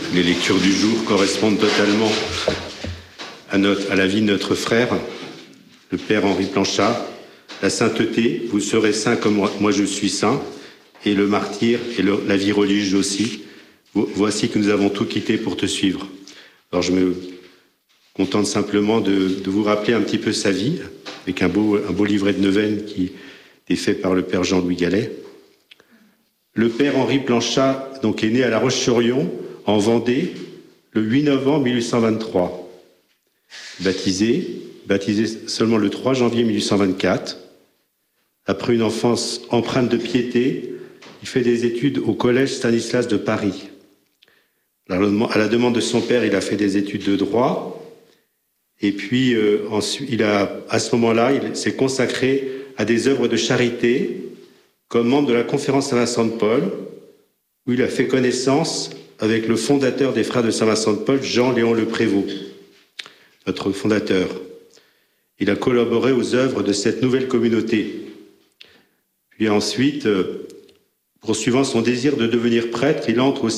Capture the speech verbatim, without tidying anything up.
Les lectures du jour correspondent totalement à, notre, à la vie de notre frère, le père Henri Planchat. La sainteté, vous serez saint comme moi, moi je suis saint, et le martyr et le, la vie religieuse aussi. Voici que nous avons tout quitté pour te suivre. Alors je me contente simplement de, de vous rappeler un petit peu sa vie, avec un beau, un beau livret de neuvaine qui est fait par le père Jean-Louis Gallet. Le père Henri Planchat donc, est né à La Roche-sur-Yon, en Vendée, le huit novembre mille huit cent vingt-trois. Baptisé, baptisé seulement le trois janvier mille huit cent vingt-quatre. Après une enfance empreinte de piété, il fait des études au collège Stanislas de Paris. À la demande de son père, il a fait des études de droit. Et puis, euh, ensuite, il a, à ce moment-là, il s'est consacré à des œuvres de charité, comme membre de la conférence Saint-Vincent de Paul, où il a fait connaissance avec le fondateur des frères de Saint-Vincent de Paul, Jean-Léon Le Prévost, notre fondateur. Il a collaboré aux œuvres de cette nouvelle communauté. Puis ensuite, euh, poursuivant son désir de devenir prêtre, il entre aussi